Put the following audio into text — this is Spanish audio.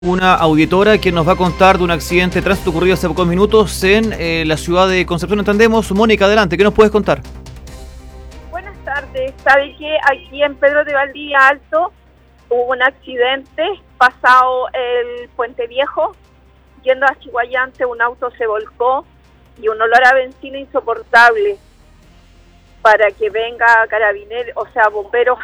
Una auditora que nos va a contar de un accidente de tránsito ocurrido hace pocos minutos en la ciudad de Concepción, entendemos. Mónica, adelante, ¿qué nos puedes contar? Buenas tardes. ¿Sabe que aquí en Pedro de Valdivia Alto hubo un accidente pasado el Puente Viejo? Yendo a Chihuayante, un auto se volcó y un olor a benzina insoportable. Para que venga carabineros, o sea, bomberos